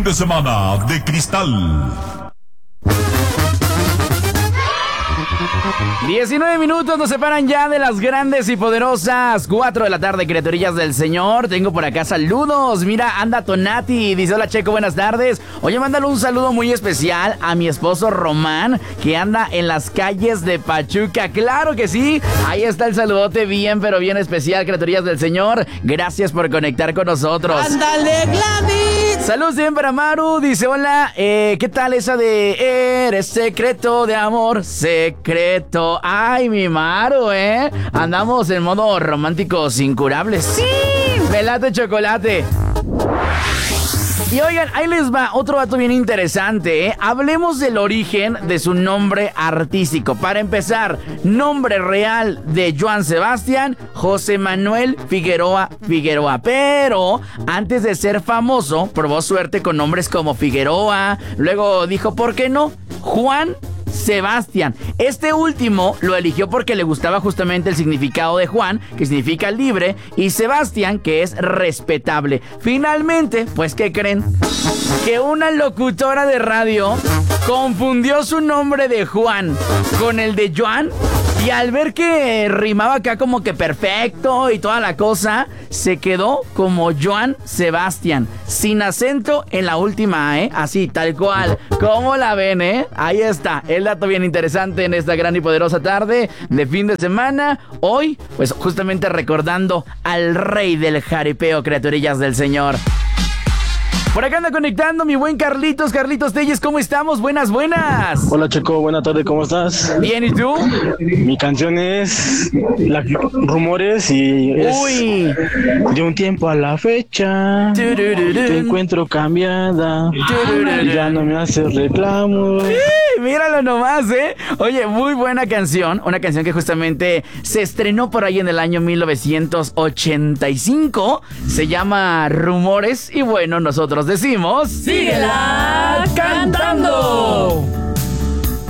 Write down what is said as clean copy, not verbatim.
de semana de cristal. 19 minutos nos separan ya de las grandes y poderosas 4 de la tarde, criaturillas del Señor. Tengo por acá saludos. Mira, anda Tonati, dice: hola Checo, buenas tardes. Oye, mándale un saludo muy especial a mi esposo Román, que anda en las calles de Pachuca. Claro que sí, ahí está el saludote bien, pero bien especial, criaturillas del Señor. Gracias por conectar con nosotros. ¡Ándale, Gladys! Saludos bien para Maru, dice: hola, ¿qué tal esa de eres secreto de amor? Secreto. Ay, mi Maru, andamos en modo románticos incurables. Sí, me late chocolate. Y oigan, ahí les va otro dato bien interesante, Hablemos del origen de su nombre artístico. Para empezar, nombre real de Joan Sebastián, José Manuel Figueroa Figueroa. Pero antes de ser famoso, probó suerte con nombres como Figueroa. Luego dijo, ¿por qué no? Juan Sebastián. Este último lo eligió porque le gustaba justamente el significado de Juan, que significa libre, y Sebastián, que es respetable. Finalmente, pues, ¿qué creen? Que una locutora de radio confundió su nombre de Juan con el de Joan, y al ver que rimaba acá como que perfecto y toda la cosa, se quedó como Joan Sebastián, sin acento en la última, así, tal cual. ¿Cómo la ven, Ahí está, el dato bien interesante en esta gran y poderosa tarde de fin de semana. Hoy, pues justamente recordando al rey del jaripeo, criaturillas del Señor. Por acá anda conectando mi buen Carlitos Telles, ¿cómo estamos? Buenas. Hola Checo, buena tarde, ¿cómo estás? Bien, ¿y tú? Mi canción es Rumores y es Uy. De un tiempo a la fecha te encuentro cambiada, ya no me haces reclamos. Míralo nomás, Oye, muy buena canción. Una canción que justamente se estrenó por ahí en el año 1985. Se llama Rumores. Y bueno, nosotros decimos: ¡síguela cantando!